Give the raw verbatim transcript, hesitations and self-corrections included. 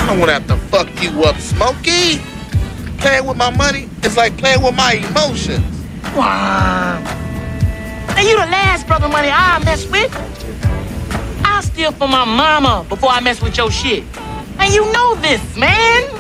don't want to have to fuck you up, Smokey. Playing with my money is like playing with my emotions. Wow. And you the last brother money I mess with. I steal from my mama before I mess with your shit. And you know this, man.